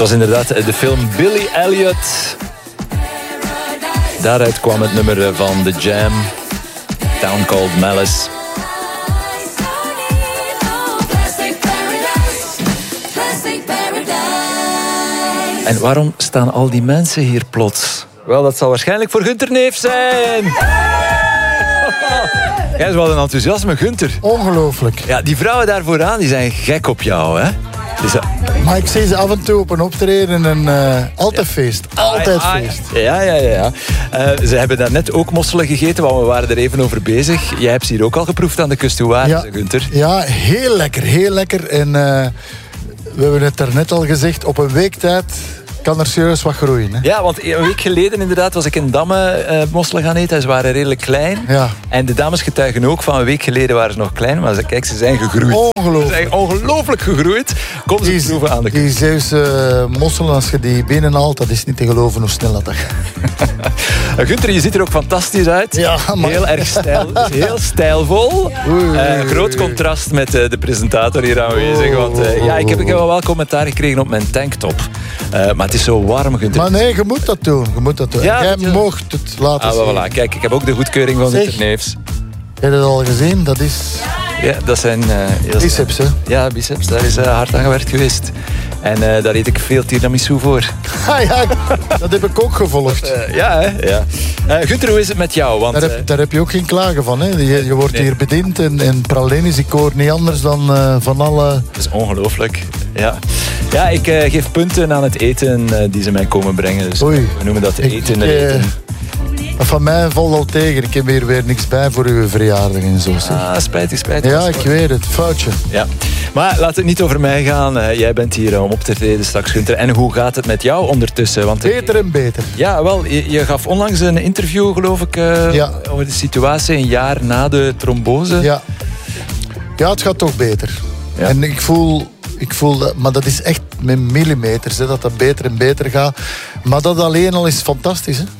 was inderdaad de film Billy Elliot. Daaruit kwam het nummer van The Jam, Town Called Malice. En waarom staan al die mensen hier plots? Wel, dat zal waarschijnlijk voor Gunther Neef zijn. Jij is wel een enthousiasme, Gunther. Ongelooflijk. Ja, die vrouwen daar vooraan, die zijn gek op jou, hè? Maar ik zie ze af en toe op een optreden en altijd feest. Altijd feest. Ja. Ze hebben daarnet ook mosselen gegeten, want we waren er even over bezig. Jij hebt ze hier ook al geproefd aan de kust. Hoe waren ze, Gunther? Ja, heel lekker, heel lekker. En we hebben het daarnet al gezegd, op een week tijd kan er serieus wat groeien. Hè? Ja, want een week geleden inderdaad was ik in Damme mosselen gaan eten. Ze waren redelijk klein. Ja. En de dames getuigen ook van een week geleden waren ze nog klein. Maar kijk, ze zijn gegroeid. Ongelooflijk. Ze zijn ongelooflijk gegroeid. Kom ze proeven aan de kust. Die Zeeuwse mosselen, als je die binnen haalt, dat is niet te geloven hoe snel dat gaat. Gunther, je ziet er ook fantastisch uit. Ja, maar... Heel erg heel stijlvol. Groot contrast met de presentator hier aanwezig. Want ik heb wel commentaar gekregen op mijn tanktop. Maar het is zo warm, Gunther. Maar nee, je moet dat doen. Ja, jij mocht het laten zien. Voilà. Kijk, ik heb ook de goedkeuring van Gunther Neefs. Heb je dat al gezien? Dat is... Ja, dat zijn... biceps, hè? Ja, biceps. Daar is hard aan gewerkt geweest. En daar eet ik veel tiramisu voor. Ja, dat heb ik ook gevolgd. Ja, hè? Ja. Gunther, hoe is het met jou? Want, daar heb je ook geen klagen van, hè? Je wordt hier bediend en pralines, ik hoor niet anders dan van alle... Dat is ongelooflijk. Ja, ik geef punten aan het eten die ze mij komen brengen. Dus we noemen dat eten. Van mij valt al tegen. Ik heb hier weer niks bij voor uw verjaardag en zo. Spijtig. Ja, ik weet het. Foutje. Ja. Maar laat het niet over mij gaan. Jij bent hier om op te treden straks, Gunther. En hoe gaat het met jou ondertussen? Want, beter en beter. Ja, wel. Je gaf onlangs een interview, geloof ik, over de situatie een jaar na de trombose. Ja, het gaat toch beter. Ja. En ik voel dat, maar dat is echt met millimeters, hè, dat beter en beter gaat. Maar dat alleen al is fantastisch. Hè.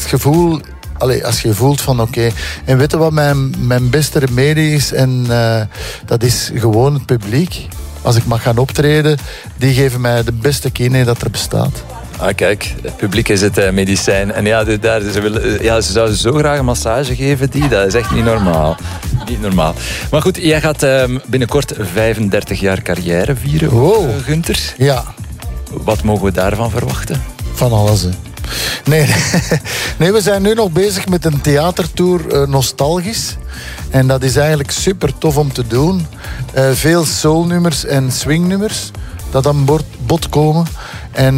Als je voelt van oké. En weet je wat mijn beste remedie is? En dat is gewoon het publiek. Als ik mag gaan optreden, die geven mij de beste kine dat er bestaat. Kijk, het publiek is het medicijn. En ze zouden zo graag een massage geven. Dat is echt niet normaal. Niet normaal. Maar goed, jij gaat binnenkort 35 jaar carrière vieren, Gunther. Ja. Wat mogen we daarvan verwachten? Van alles, hè. Nee, we zijn nu nog bezig met een theatertour nostalgisch. En dat is eigenlijk super tof om te doen. Veel soulnummers en swingnummers dat aan bod komen. En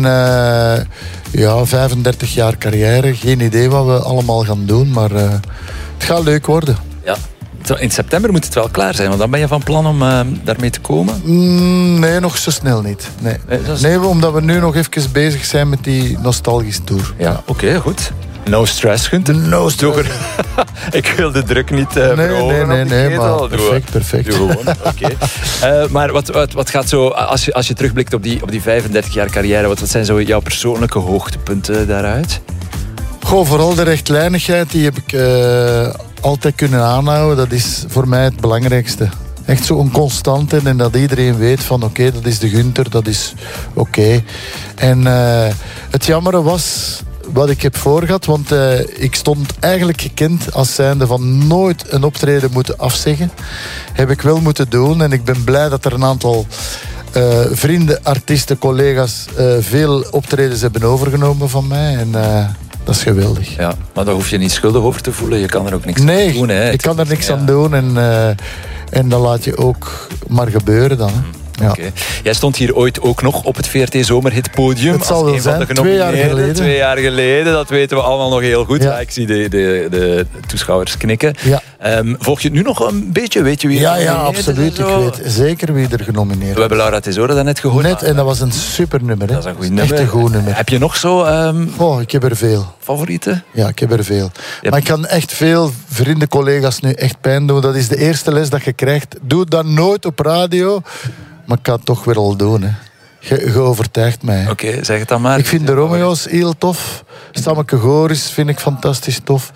35 jaar carrière. Geen idee wat we allemaal gaan doen, maar het gaat leuk worden. Ja. In september moet het wel klaar zijn, want dan ben je van plan om daarmee te komen? Nee, nog zo snel niet. Nee, omdat we nu nog even bezig zijn met die nostalgische tour. Ja, oké, goed. No stress, Gunther. No stress. Ik wil de druk niet verhogen. Nee, maar perfect. Doe gewoon, oké. Maar wat gaat zo, als je terugblikt op die 35 jaar carrière, wat zijn zo jouw persoonlijke hoogtepunten daaruit? Vooral de rechtlijnigheid, die heb ik altijd kunnen aanhouden. Dat is voor mij het belangrijkste. Echt zo'n constante en dat iedereen weet van oké, dat is de Gunther, dat is oké. En het jammere was wat ik heb voorgehad, want ik stond eigenlijk gekend als zijnde van nooit een optreden moeten afzeggen. Heb ik wel moeten doen en ik ben blij dat er een aantal vrienden, artiesten, collega's veel optredens hebben overgenomen van mij en... dat is geweldig. Ja, maar daar hoef je niet schuldig over te voelen. Je kan er ook niks aan doen. Nee, ik kan er niks aan doen. En dat laat je ook maar gebeuren dan. Hè. Ja. Okay. Jij stond hier ooit ook nog op het VRT Zomerhitpodium. Het zal wel zijn, 2 jaar geleden. 2 jaar geleden, dat weten we allemaal nog heel goed. Ja. Ik zie de toeschouwers knikken. Ja. Volg je het nu nog een beetje? Weet je wie er Ja, absoluut. Ik weet zeker wie er genomineerd is. We hebben Laura Tesoro daarnet gehoord. Net, en dat was een super nummer. Hè. Dat is een goed nummer. Echt een goed nummer. Heb je nog zo... ik heb er veel. Favorieten? Ja, ik heb er veel. Maar ik kan echt veel vrienden, collega's nu echt pijn doen. Dat is de eerste les dat je krijgt. Doe dat nooit op radio... Maar ik kan het toch weer al doen. Hè. Je overtuigt mij. Oké, zeg het dan maar. Ik vind de Romeo's heel tof. Stammeke Goris vind ik fantastisch tof.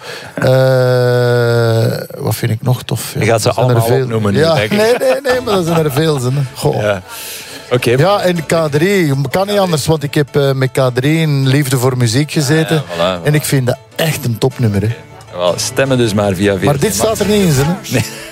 Wat vind ik nog tof? Ja, je gaat ze allemaal opnoemen. Ja, nee, maar dat zijn er veel. Goh. Ja. Oké. Ja, en K3, kan niet anders, want ik heb met K3 in Liefde voor Muziek gezeten. Ja, voilà. En ik vind dat echt een topnummer. Hè. Wel, stemmen dus maar via VRT Maar dit staat er niet in, hè? Nee.